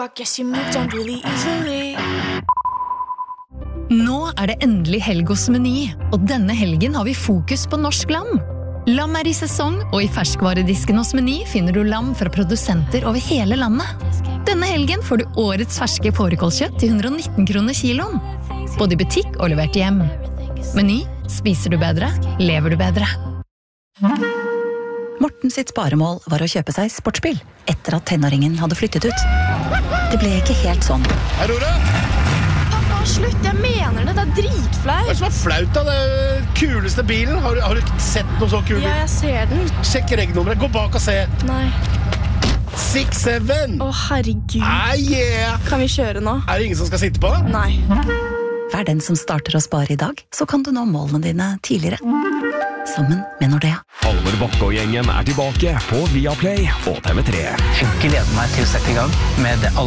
guess you moved on really easily. Nå det endelig helg hos Meny, og denne helgen har vi fokus på norsk lam. Lam I sesong, og I ferskvaredisken hos Meny finner du lam fra produsenter over hele landet. Denne helgen får du årets ferske fårikålkjøtt til 119 kroner kiloen. Både I butikk og levert hjem. Meny, spiser du bedre, lever du bedre. Morten sitt sparemål var å kjøpe seg sportsbil, etter at tenåringen hadde flyttet ut. Det ble ikke helt sånn. Aurora! Pappa, slutt, jeg mener det, det dritflaut. Hva som flaut da? Det kuleste bilen. Har du sett noe så kul bil? Ja, jeg ser den. Sjekk regnummeret, gå bak og se. Nei. 6-7. Å, herregud. Yeah. Kan vi kjøre nå? Det ingen som skal sitte på? Nei. Vær den som starter å spare I dag, så kan du nå målene dine tidligere. Sammen med Nordea. Halvor Bakke og gjengen tilbake på Viaplay og TV3. Jeg gleder meg til å sette I gang med det